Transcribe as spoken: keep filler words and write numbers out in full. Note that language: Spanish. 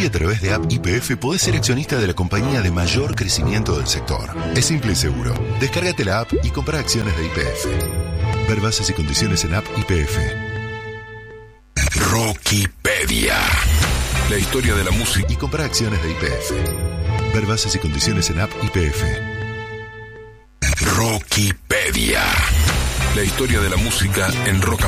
Hoy a través de App Y P F podés ser accionista de la compañía de mayor crecimiento del sector. Es simple y seguro. Descárgate la app y compra acciones de Y P F. Ver bases y condiciones en App Y P F. Rockipedia. La historia de la música. Y compra acciones de Y P F. Ver bases y condiciones en App Y P F. Rockipedia. La historia de la música en rock.